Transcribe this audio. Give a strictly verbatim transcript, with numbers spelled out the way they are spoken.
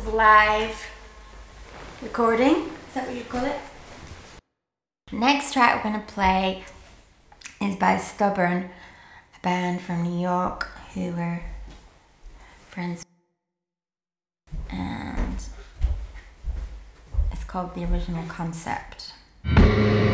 of live recording. Is that what you call it? Next track we're going to play is by Stubborn, a band from New York who were friends. And it's called The Original Concept.